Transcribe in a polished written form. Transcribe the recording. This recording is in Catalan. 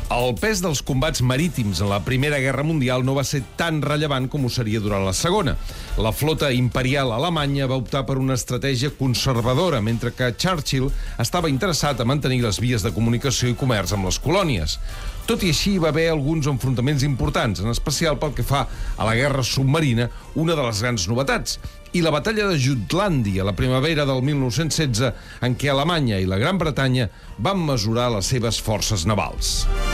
El pes dels combats marítims en la Primera Guerra Mundial no va ser tan rellevant com ho seria durant la Segona. La flota imperial alemanya va optar per una estratègia conservadora, mentre que Churchill estava interessat a mantenir les vies de comunicació i comerç amb les colònies. Tot i així, va haver alguns enfrontaments importants, en especial pel que fa a la guerra submarina, una de les grans novetats, i la batalla de Jutlàndia, la primavera del 1916, en què Alemanya i la Gran Bretanya van mesurar les seves forces navals.